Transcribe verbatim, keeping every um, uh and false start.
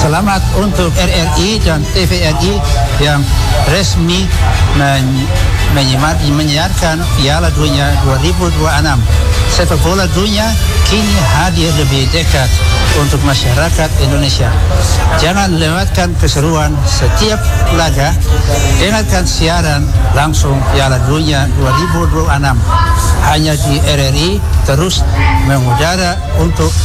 Selamat untuk R R I dan T V R I yang resmi men- menyiar- menyiarkan Piala Dunia dua ribu dua puluh enam. Sepak bola dunia kini hadir lebih dekat untuk masyarakat Indonesia. Jangan lewatkan keseruan setiap laga. Dengarkan siaran langsung Piala Dunia dua ribu dua puluh enam hanya di R R I, terus mengudara untuk